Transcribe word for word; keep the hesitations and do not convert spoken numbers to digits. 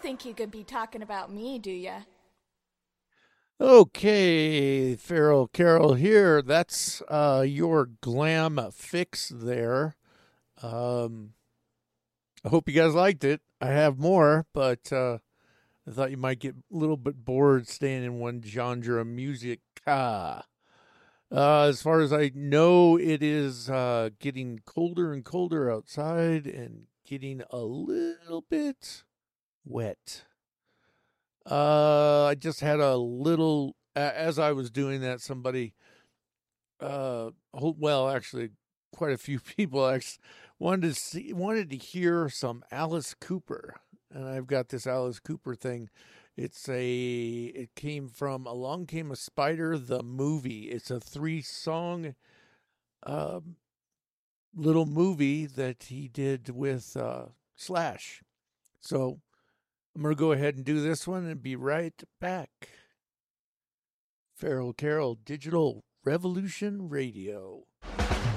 think you could be talking about me, do ya? Okay, Feral Carol here. That's uh, your glam fix there. Um, I hope you guys liked it. I have more, but uh, I thought you might get a little bit bored staying in one genre of music. Ah. Uh, as far as I know, it is uh, getting colder and colder outside and getting a little bit wet. Uh, I just had a little, as I was doing that, somebody, uh, well, actually, quite a few people actually wanted to see, wanted to hear some Alice Cooper, and I've got this Alice Cooper thing. It's a, it came from Along Came a Spider, the movie. It's a three song, um, little movie that he did with uh, Slash. So I'm going to go ahead and do this one and be right back. Feral Carol Digital Revolution Radio.